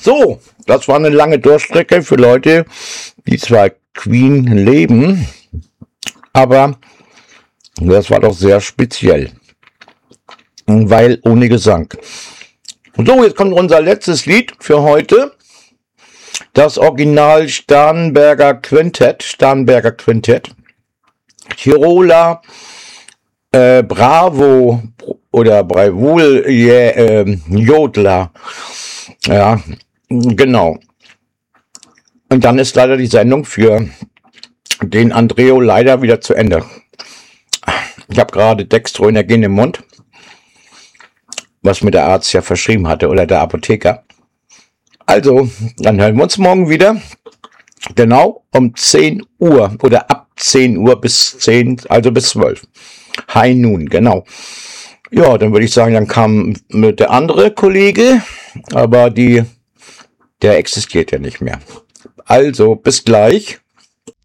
So, das war eine lange Durchstrecke für Leute, die zwar Queen leben, aber das war doch sehr speziell, weil ohne Gesang. So, jetzt kommt unser letztes Lied für heute. Das Original Starnberger Quintett. Tiroler Bravo oder Bravul Jodler. Ja, genau. Und dann ist leider die Sendung für den Andreo leider wieder zu Ende. Ich habe gerade Dextroenergien im Mund, was mir der Arzt ja verschrieben hatte oder der Apotheker. Also, dann hören wir uns morgen wieder. Genau um 10 Uhr oder ab 10 Uhr bis 10, also bis 12. High Noon, genau. Ja, dann würde ich sagen, dann kam der andere Kollege, aber der existiert ja nicht mehr. Also, bis gleich.